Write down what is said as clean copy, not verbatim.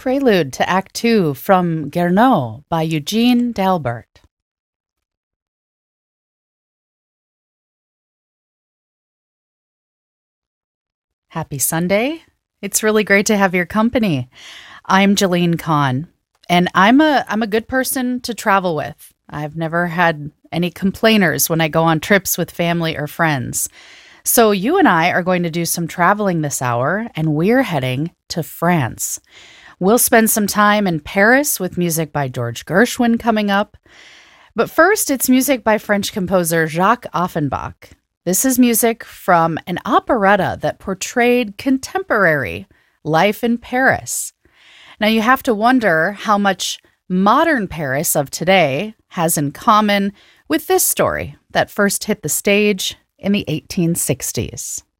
Prelude to Act Two from Guerneau by Eugene d'Albert. Happy Sunday. It's really great to have your company. I'm Jalene Kahn, and I'm a good person to travel with. I've never had any complainers when I go on trips with family or friends. So you and I are going to do some traveling this hour, and we're heading to France. We'll spend some time in Paris with music by George Gershwin coming up. But first, it's music by French composer Jacques Offenbach. This is music from an operetta that portrayed contemporary life in Paris. Now, you have to wonder how much modern Paris of today has in common with this story that first hit the stage in the 1860s.